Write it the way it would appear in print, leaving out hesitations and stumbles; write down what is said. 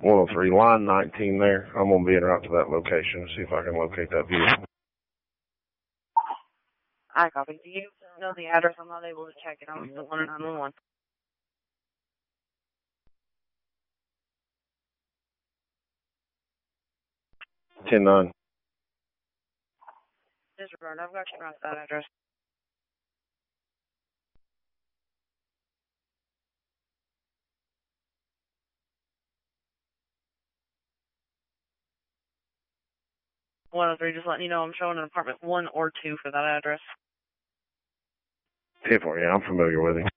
103, line 19 there. I'm going to be en route to that location, see if I can locate that vehicle. I copy. Do you know the address? I'm not able to check it. I'm still on 911. Ten-9. Disregard. I've got you around that address. Just letting you know I'm showing an apartment 1 or 2 for that address. 10-4, yeah, I'm familiar with him.